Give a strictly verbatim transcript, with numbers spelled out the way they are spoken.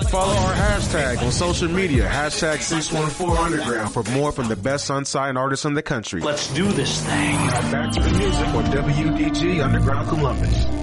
Follow our hashtag on social media, hashtag six one four underground for more from the best unsigned artists in the country. Let's do this thing. Now back to the music on W D G Underground Columbus.